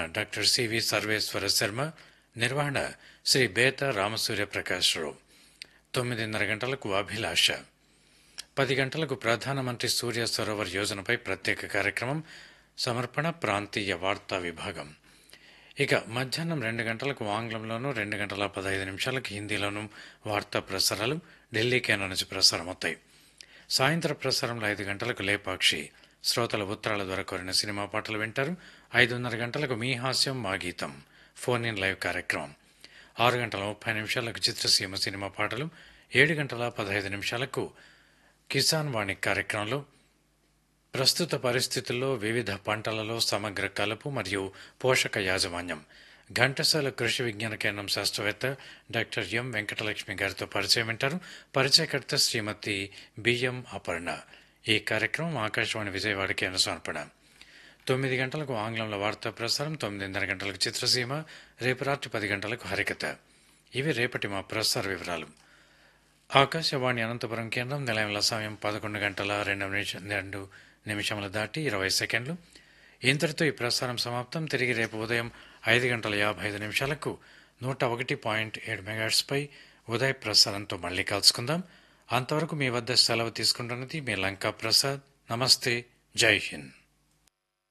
Doctor CV సర్వేశ్వర శర్మ, నిర్వహణ శ్రీ బేత రామసూర్య ప్రకాశ్రావు. 9:30 గంటలకు అభిలాష. 10 గంటలకు ప్రధానమంత్రి సూర్య సరోవర్ యోజనపై ప్రత్యేక కార్యక్రమం, సమర్పణ ప్రాంతీయ వార్తా విభాగం. ఇక మధ్యాహ్నం 2 గంటలకు ఆంగ్లంలోనూ, 2 గంటల 15 నిమిషాలకు హిందీలోనూ వార్తా ప్రసారాలు ఢిల్లీ కేంద్రం నుంచి ప్రసారమవుతాయి. సాయంత్రం ప్రసారంలో 5 గంటలకు లేపాక్షి, శ్రోతల ఉత్తరాల ద్వారా కోరిన సినిమా పాటలు వింటారు. 5:30 గంటలకు మీ హాస్యం మా గీతం ఫోన్ ఇన్ లైవ్ కార్యక్రమం. 6 గంటల 30 నిమిషాలకు చిత్రసీమ సినిమా పాటలు. 7 గంటల 15 నిమిషాలకు కిసాన్ వాణి కార్యక్రమంలో ప్రస్తుత పరిస్థితుల్లో వివిధ పంటలలో సమగ్ర కలుపు మరియు పోషక యాజమాన్యం, ఘంటసాల కృషి విజ్ఞాన కేంద్రం శాస్త్రవేత్త డాక్టర్ ఎం వెంకటలక్ష్మి గారితో పరిచయం వింటారు. పరిచయకర్త శ్రీమతి బిఎం అపర్ణ. ఈ కార్యక్రమం ఆకాశవాణి విజయవాడ కేంద్ర సమర్పణ. 9 గంటలకు ఆంగ్లంలో వార్తా ప్రసారం, 9:30 గంటలకు చిత్రసీమ, రేపు రాత్రి 10 గంటలకు హరికథ. ఇవి రేపటి మా ప్రసార వివరాలు. ఆకాశవాణి అనంతపురం కేంద్రం నిలయంల సమయం 11 గంటల 2 నిమిషముల దాటి 20 సెకండ్లు. ఇంతటితో ఈ ప్రసారం సమాప్తం. తిరిగి రేపు ఉదయం 5 గంటల 55 నిమిషాలకు 101.7 మెగాహెర్ట్జ్పై ఉదయ ప్రసారంతో మళ్ళీ కలుసుకుందాం. అంతవరకు మీ వద్ద సెలవు తీసుకుంటున్నది మీ లంకా ప్రసాద్. నమస్తే, జై హింద్.